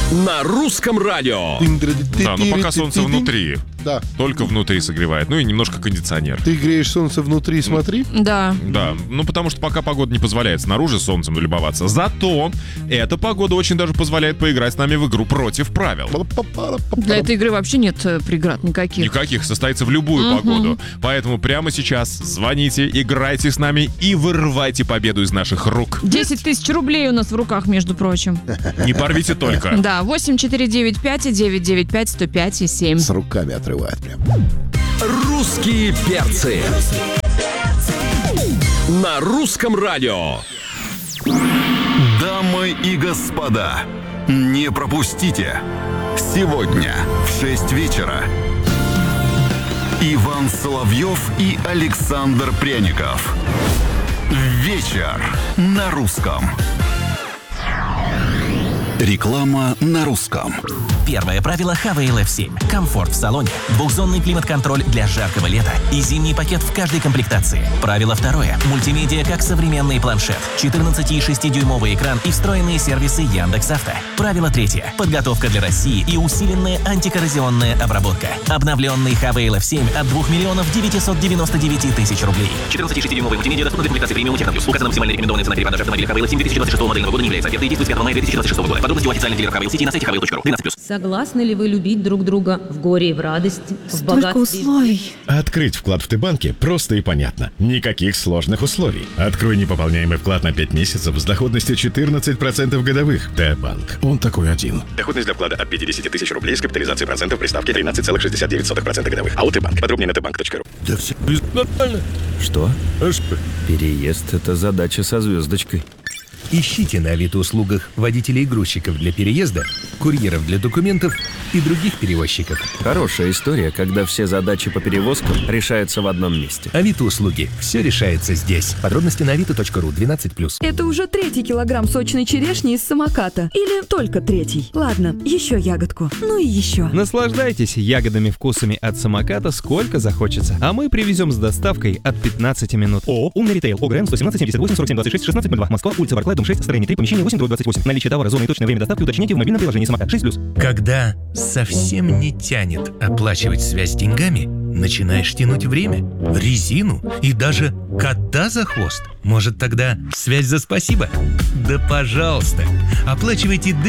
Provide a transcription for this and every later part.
на русском радио. Да, но пока солнце внутри. Да. Только внутри согревает. Ну и немножко кондиционер. Ты греешь солнце внутри, смотри. Да. Да, ну потому что пока погода не позволяет снаружи солнцем любоваться. Зато эта погода очень даже позволяет поиграть с нами в игру против правил. Для этой игры вообще нет преград никаких. Никаких, состоится в любую погоду. Поэтому прямо сейчас звоните, играйте с нами и вырывайте победу из наших рук. 10 тысяч рублей у нас в руках, между прочим. Не порвите только. Да, 8495-995-105-7. С руками отрывает прям. Русские перцы на русском радио. Дамы и господа, не пропустите. Сегодня в 6 вечера Иван Соловьев и Александр Пряников. Вечер на русском. Реклама на русском. Первое правило Havail F7. Комфорт в салоне, двухзонный климат-контроль для жаркого лета и зимний пакет в каждой комплектации. Правило второе. Мультимедиа как современный планшет, 14,6-дюймовый экран и встроенные сервисы Яндекс.Авто. Правило третье. Подготовка для России и усиленная антикоррозионная обработка. Обновленный Havail F7 от 2 миллионов 999 тысяч рублей. 14,6-дюймовый мультимедиа доступна для комплектации премиум Техноплюс. Указана максимальная рекомендованная цена перевода автомобиля Havail F7 2026 модельного года не является офертой и действует с 5 мая 2026 года. Подробности у официальных дилеров Havail City на сайте havail.ru. 12+. Согласны ли вы любить друг друга в горе и в радости, в Столько богатстве? условий. Открыть вклад в Т-банке просто и понятно. Никаких сложных условий. Открой непополняемый вклад на 5 месяцев с доходностью 14% годовых. Т-банк. Он такой один. Доходность для вклада от 50 тысяч рублей с капитализацией процентов при ставке 13,69% годовых. АО Т-банк. Подробнее на tbank.ru. Да все нормально. Что? Переезд — это задача со звездочкой. Ищите на Авито-услугах водителей и грузчиков для переезда, курьеров для документов и других перевозчиков. Хорошая история, когда все задачи по перевозкам решаются в одном месте. Авито-услуги. Все решается здесь. Подробности на avito.ru. 12+. Это уже 3-й килограмм сочной черешни из самоката. Или только 3-й. Ладно, еще ягодку. Ну и еще. Наслаждайтесь ягодными вкусами от самоката сколько захочется. А мы привезем с доставкой от 15 минут. ООО «Умный ритейл». ОГРН 117 78 47 26 16 02. Москва, улица Барклай, дом 6, строение 3, помещение 8/28. Наличие товара, зона и точное время доставки уточните в мобильном приложении «Самокат» 6+. Когда совсем не тянет оплачивать связь деньгами, начинаешь тянуть время, резину и даже кота за хвост. Может, тогда связь за спасибо? Да пожалуйста! Оплачивайте до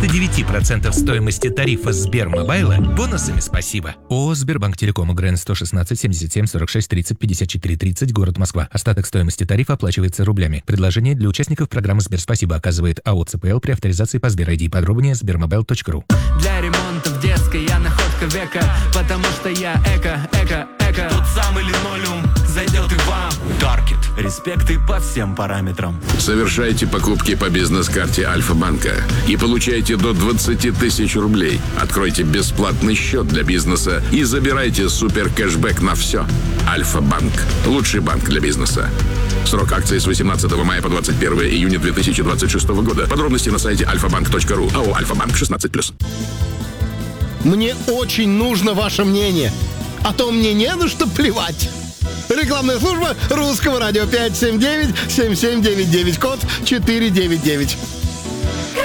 99% стоимости тарифа Сбермобайла бонусами спасибо. ООО «Сбербанк Телеком», ОГРН 116 77 46 30 54 30, город Москва. Остаток стоимости тарифа оплачивается рублями. Предложение для участников программы «Сберспасибо» оказывает АО «ЦПЛ» при авторизации по Сбер-ID. Подробнее sbermobile.ru. Для ремонта в детской я находка века, потому что я эко. Тот самый линолеум зайдет и вам. Таргет. Респекты по всем параметрам. Совершайте покупки по бизнес-карте Альфа-банка и получайте до 20 тысяч рублей. Откройте бесплатный счет для бизнеса и забирайте супер кэшбэк на все. Альфа-банк. Лучший банк для бизнеса. Срок акции с 18 мая по 21 июня 2026 года. Подробности на сайте alfabank.ru. АО «Альфа-банк» 16+. Мне очень нужно ваше мнение. А то мне не на что плевать. Рекламная служба русского радио 579-7799, код 499.